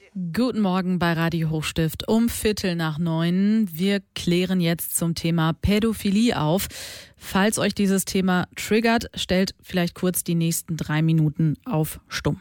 Guten Morgen bei Radio Hochstift um 8:45. Wir klären jetzt zum Thema Pädophilie auf. Falls euch dieses Thema triggert, stellt vielleicht kurz die nächsten 3 Minuten auf Stumm.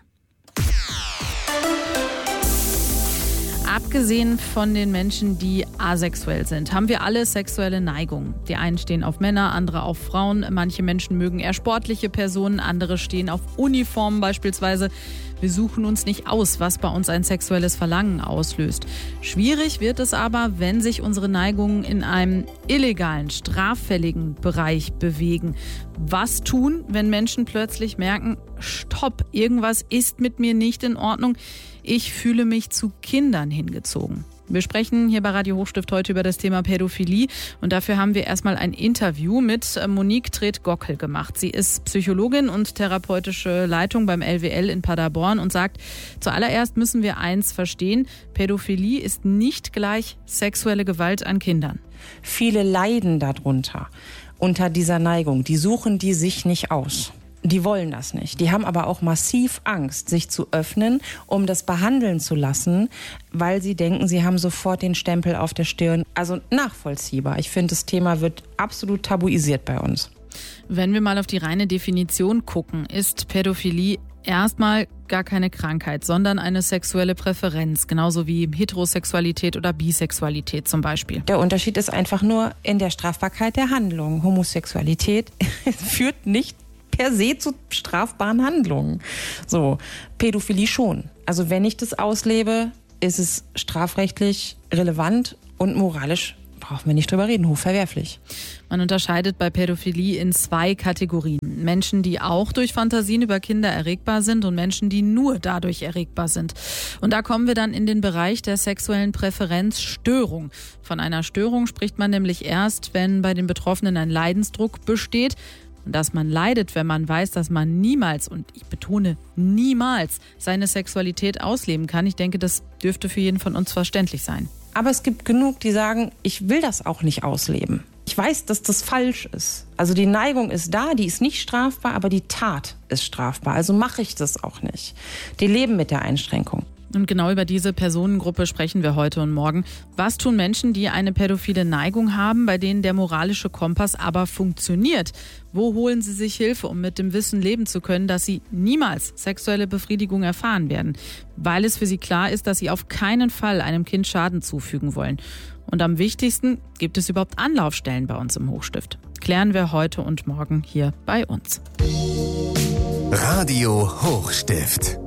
Abgesehen von den Menschen, die asexuell sind, haben wir alle sexuelle Neigungen. Die einen stehen auf Männer, andere auf Frauen. Manche Menschen mögen eher sportliche Personen, andere stehen auf Uniformen beispielsweise. Wir suchen uns nicht aus, was bei uns ein sexuelles Verlangen auslöst. Schwierig wird es aber, wenn sich unsere Neigungen in einem illegalen, straffälligen Bereich bewegen. Was tun, wenn Menschen plötzlich merken, stopp, irgendwas ist mit mir nicht in Ordnung. Ich fühle mich zu Kindern hingezogen. Wir sprechen hier bei Radio Hochstift heute über das Thema Pädophilie und dafür haben wir erstmal ein Interview mit Monique Treth-Gockel gemacht. Sie ist Psychologin und therapeutische Leitung beim LWL in Paderborn und sagt, zuallererst müssen wir eins verstehen, Pädophilie ist nicht gleich sexuelle Gewalt an Kindern. Viele leiden darunter, unter dieser Neigung. Die suchen die sich nicht aus. Die wollen das nicht. Die haben aber auch massiv Angst, sich zu öffnen, um das behandeln zu lassen, weil sie denken, sie haben sofort den Stempel auf der Stirn. Also nachvollziehbar. Ich finde, das Thema wird absolut tabuisiert bei uns. Wenn wir mal auf die reine Definition gucken, ist Pädophilie erstmal gar keine Krankheit, sondern eine sexuelle Präferenz, genauso wie Heterosexualität oder Bisexualität zum Beispiel. Der Unterschied ist einfach nur in der Strafbarkeit der Handlung. Homosexualität führt nicht per se zu strafbaren Handlungen. So, Pädophilie schon. Also wenn ich das auslebe, ist es strafrechtlich relevant und moralisch, brauchen wir nicht drüber reden, hochverwerflich. Man unterscheidet bei Pädophilie in 2 Kategorien. Menschen, die auch durch Fantasien über Kinder erregbar sind und Menschen, die nur dadurch erregbar sind. Und da kommen wir dann in den Bereich der sexuellen Präferenzstörung. Von einer Störung spricht man nämlich erst, wenn bei den Betroffenen ein Leidensdruck besteht. Und dass man leidet, wenn man weiß, dass man niemals, und ich betone niemals, seine Sexualität ausleben kann. Ich denke, das dürfte für jeden von uns verständlich sein. Aber es gibt genug, die sagen, ich will das auch nicht ausleben. Ich weiß, dass das falsch ist. Also die Neigung ist da, die ist nicht strafbar, aber die Tat ist strafbar. Also mache ich das auch nicht. Die leben mit der Einschränkung. Und genau über diese Personengruppe sprechen wir heute und morgen. Was tun Menschen, die eine pädophile Neigung haben, bei denen der moralische Kompass aber funktioniert? Wo holen sie sich Hilfe, um mit dem Wissen leben zu können, dass sie niemals sexuelle Befriedigung erfahren werden? Weil es für sie klar ist, dass sie auf keinen Fall einem Kind Schaden zufügen wollen. Und am wichtigsten, gibt es überhaupt Anlaufstellen bei uns im Hochstift? Klären wir heute und morgen hier bei uns. Radio Hochstift.